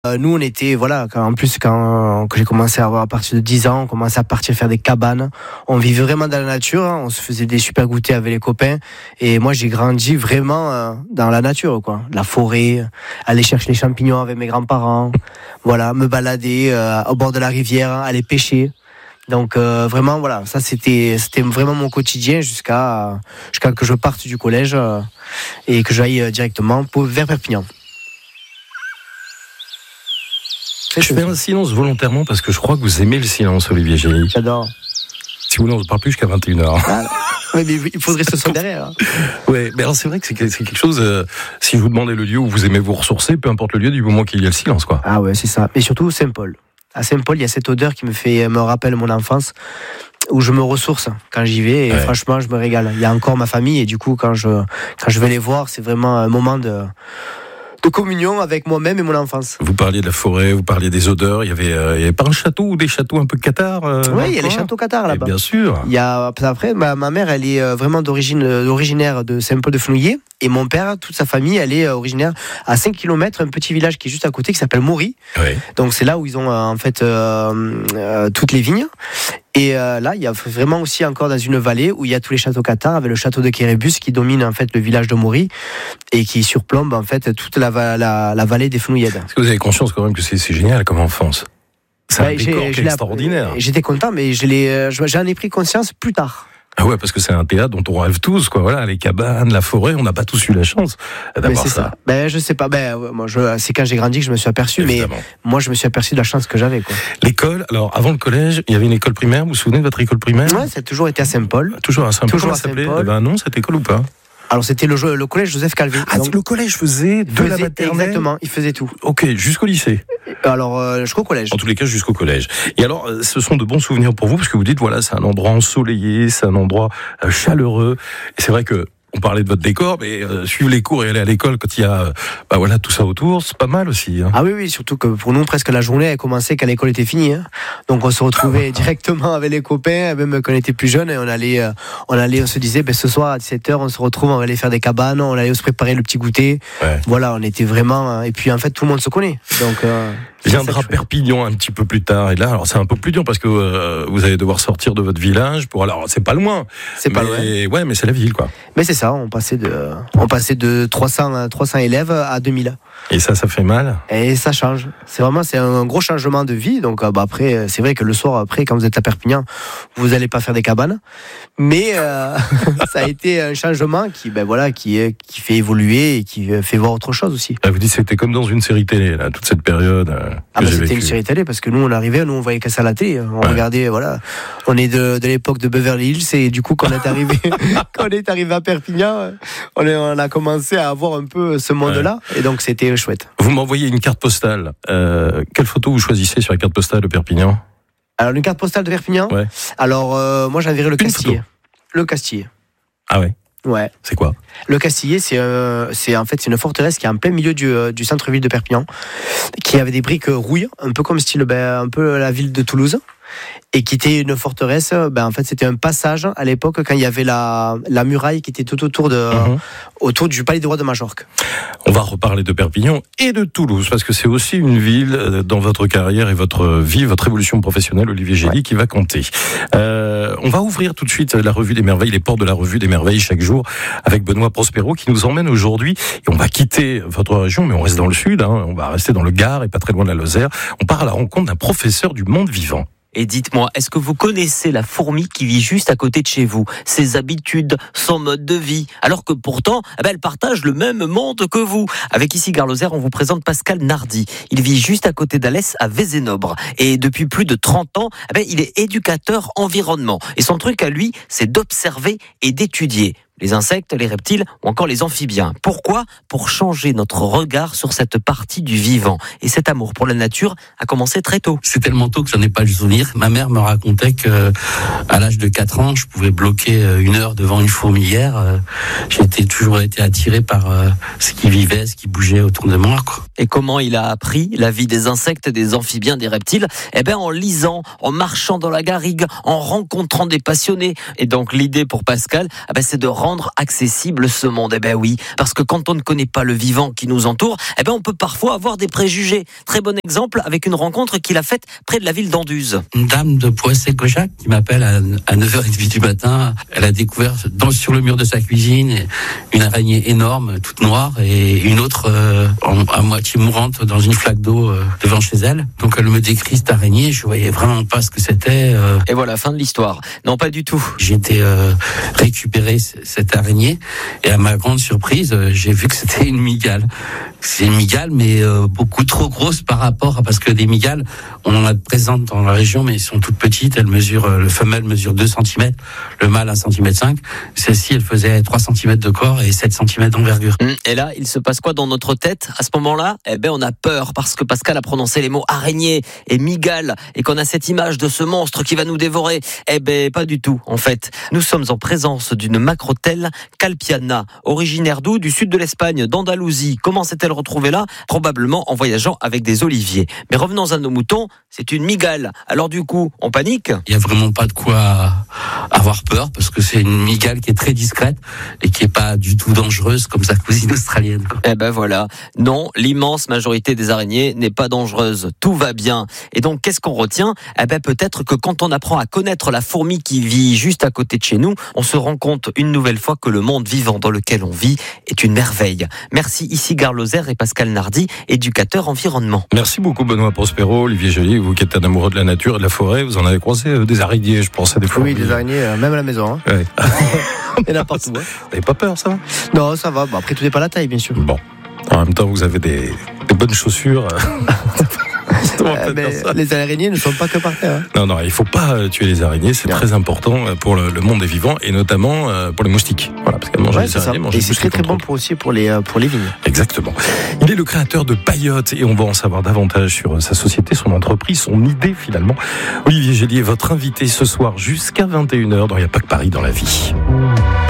Nous, on était, quand j'ai commencé à avoir à partir de 10 ans, on commençait à partir faire des cabanes. On vivait vraiment dans la nature, hein. On se faisait des super goûters avec les copains. Et moi, j'ai grandi vraiment dans la nature, quoi. La forêt, aller chercher les champignons avec mes grands-parents, me balader au bord de la rivière, aller pêcher. Donc vraiment, ça c'était vraiment mon quotidien jusqu'à que je parte du collège et que j'aille directement vers Perpignan. Je fais un silence volontairement parce que je crois que vous aimez le silence, Olivier Gély. J'adore. Si vous voulez, on ne parle plus jusqu'à 21h. Ah, oui, mais il faudrait se sentir derrière. Hein. Ouais, mais alors c'est vrai que c'est quelque chose, si je vous demandais le lieu où vous aimez vous ressourcer, peu importe le lieu, du moment qu'il y a le silence, quoi. Ah ouais, c'est ça. Et surtout Saint-Paul. À Saint-Paul, il y a cette odeur qui me rappelle mon enfance, où je me ressource quand j'y vais. Et franchement, je me régale. Il y a encore ma famille et du coup, quand je vais les voir, c'est vraiment un moment de communion avec moi-même et mon enfance. Vous parliez de la forêt, vous parliez des odeurs. Il y avait pas un château ou des châteaux un peu cathares Oui, il y a les châteaux cathares là-bas. Et bien sûr. Il y a après ma mère, elle est vraiment originaire de Saint-Paul-de-Fenouillet et mon père, toute sa famille, elle est originaire à 5 km, un petit village qui est juste à côté qui s'appelle Maury. Oui. Donc c'est là où ils ont toutes les vignes. Et là, il y a vraiment aussi encore dans une vallée où il y a tous les châteaux cathares, avec le château de Kérébus qui domine en fait le village de Maury et qui surplombe en fait toute la vallée des Fenouillèdes. Est-ce que vous avez conscience quand même que c'est génial comme enfance? C'est un décor qui est extraordinaire. J'étais content, mais j'en ai pris conscience plus tard. Ah ouais, parce que c'est un théâtre dont on rêve tous, quoi. Voilà, les cabanes, la forêt, on n'a pas tous eu la chance d'avoir ça. Je sais pas. C'est quand j'ai grandi que je me suis aperçu, évidemment. Mais moi, je me suis aperçu de la chance que j'avais, quoi. L'école, alors avant le collège, il y avait une école primaire. Vous vous souvenez de votre école primaire? Ouais, ça a toujours été à Saint-Paul. Toujours à Saint-Paul. Comment ça s'appelait? Il y avait un nom, cette école ou pas? Alors c'était le collège Joseph Calvé. Ah, donc, le collège faisait de la maternelle. Exactement, il faisait tout. Ok, jusqu'au lycée. Alors jusqu'au collège. En tous les cas, jusqu'au collège. Et alors, ce sont de bons souvenirs pour vous, parce que vous dites, voilà, c'est un endroit ensoleillé, c'est un endroit chaleureux. Et c'est vrai que on parlait de votre décor, mais suivre les cours et aller à l'école quand il y a tout ça autour, c'est pas mal aussi. Hein. Ah oui, surtout que pour nous, presque la journée, elle commençait quand l'école était finie. Hein. Donc on se retrouvait directement avec les copains, même quand on était plus jeunes, et on se disait, ce soir à 17h, on se retrouve, on va aller faire des cabanes, on allait se préparer le petit goûter. Ouais. Voilà, on était vraiment... Et puis en fait, tout le monde se connaît. Donc... Viendra Perpignan un petit peu plus tard. Et là, alors c'est un peu plus dur parce que vous allez devoir sortir de votre village pour. Alors c'est pas loin. C'est pas loin. Ouais, mais c'est la ville, quoi. Mais c'est ça. On passait de 300 élèves à 2000. Et ça fait mal. Et ça change. C'est un gros changement de vie. Donc après, c'est vrai que le soir après, quand vous êtes à Perpignan, vous allez pas faire des cabanes. Mais ça a été un changement qui fait évoluer et qui fait voir autre chose aussi. Vous dites que c'était comme dans une série télé là, toute cette période. C'était une série télé parce que nous on voyait que ça à la télé, on regardait, on est de l'époque de Beverly Hills et du coup quand on est arrivé à Perpignan, on a commencé à avoir un peu ce monde-là et donc c'était chouette. Vous m'envoyez une carte postale. Quelle photo vous choisissez sur la carte postale de Perpignan? Alors une carte postale de Perpignan. Ouais. Alors moi j'enverrai le Castillet. Le Castillet. Ah ouais. Ouais. C'est quoi? Le Castillet, c'est une forteresse qui est en plein milieu du centre-ville de Perpignan, qui avait des briques rouilles, un peu comme style, un peu la ville de Toulouse, et qui était une forteresse. En fait, c'était un passage à l'époque quand il y avait la muraille qui était tout autour du palais du roi de Majorque. On va reparler de Perpignan et de Toulouse parce que c'est aussi une ville dans votre carrière et votre vie, votre évolution professionnelle, Olivier Gély, qui va compter. On va ouvrir tout de suite la revue des merveilles, les portes de la revue des merveilles chaque jour avec Benoît Prospero qui nous emmène aujourd'hui et on va quitter votre région mais on reste dans le sud, on va rester dans le Gard et pas très loin de la Lozère. On part à la rencontre d'un professeur du monde vivant. Et dites-moi, est-ce que vous connaissez la fourmi qui vit juste à côté de chez vous? Ses habitudes, son mode de vie, alors que pourtant, elle partage le même monde que vous. Avec ici Gare-Lozère, on vous présente Pascal Nardi. Il vit juste à côté d'Alès, à Vézénobre. Et depuis plus de 30 ans, il est éducateur environnement. Et son truc à lui, c'est d'observer et d'étudier les insectes, les reptiles ou encore les amphibiens. Pourquoi? Pour changer notre regard sur cette partie du vivant. Et cet amour pour la nature a commencé très tôt. C'est tellement tôt que j'en ai pas le souvenir. Ma mère me racontait que à l'âge de 4 ans, je pouvais bloquer 1 heure devant une fourmilière. J'ai toujours été attiré par ce qui vivait, ce qui bougeait autour de moi, quoi. Et comment il a appris la vie des insectes, des amphibiens, des reptiles? En lisant, en marchant dans la garrigue, en rencontrant des passionnés. Et donc l'idée pour Pascal, c'est de rendre rendre accessible ce monde. Eh ben oui, parce que quand on ne connaît pas le vivant qui nous entoure, eh ben on peut parfois avoir des préjugés. Très bon exemple avec une rencontre qu'il a faite près de la ville d'Anduze. Une dame de Poissy-Cochac qui m'appelle à 9h30 du matin. Elle a découvert sur le mur de sa cuisine une araignée énorme, toute noire, et une autre à moitié mourante dans une flaque d'eau devant chez elle. Donc elle me décrit cette araignée, je voyais vraiment pas ce que c'était. Et voilà, fin de l'histoire. Non, pas du tout. J'ai été récupérer cette araignée et à ma grande surprise, j'ai vu que c'était une mygale. C'est une mygale, mais beaucoup trop grosse par rapport à, parce que des mygales, on en a présentes dans la région, mais elles sont toutes petites. Elles mesurent, le femelle mesure 2 cm, le mâle 1,5 cm. Celle-ci, elle faisait 3 cm de corps et 7 cm d'envergure. Et là, il se passe quoi dans notre tête à ce moment-là? Eh ben, on a peur parce que Pascal a prononcé les mots araignée et mygale et qu'on a cette image de ce monstre qui va nous dévorer. Eh ben, pas du tout, en fait. Nous sommes en présence d'une macrotelle calpiana, originaire d'où? Du sud de l'Espagne, d'Andalousie. Comment s'est-elle retrouvée là? Probablement en voyageant avec des oliviers. Mais revenons à nos moutons, c'est une mygale. Alors du coup, on panique? Il n'y a vraiment pas de quoi avoir peur parce que c'est une mygale qui est très discrète et qui est pas du tout dangereuse comme sa cousine australienne. Eh ben voilà. Non, l'immense majorité des araignées n'est pas dangereuse. Tout va bien. Et donc, qu'est-ce qu'on retient? Eh ben peut-être que quand on apprend à connaître la fourmi qui vit juste à côté de chez nous, on se rend compte une nouvelle fois que le monde vivant dans lequel on vit est une merveille. Merci ici Gare Lozère et Pascal Nardi, éducateur environnement. Merci beaucoup Benoît Prospero, Olivier Joly, vous qui êtes un amoureux de la nature et de la forêt, vous en avez croisé des araignées, je pense, à des fois. Oui, des araignées, même à la maison. Hein. Ouais. Et n'importe où. Hein. Vous n'avez pas peur, ça? Non, ça va. Bon, après, tout n'est pas la taille, bien sûr. Bon. En même temps, vous avez des bonnes chaussures. Mais les araignées ne sont pas que par terre. Hein. Non, il ne faut pas tuer les araignées. C'est très important pour le monde des vivants et notamment pour les moustiques. Voilà, parce qu'elles mangent les araignées. Et c'est très bon aussi pour les vignes. Exactement. Il est le créateur de Payotte et on va en savoir davantage sur sa société, son entreprise, son idée finalement. Olivier Gélier est votre invité ce soir jusqu'à 21h dans Il n'y a pas que Paris dans la vie.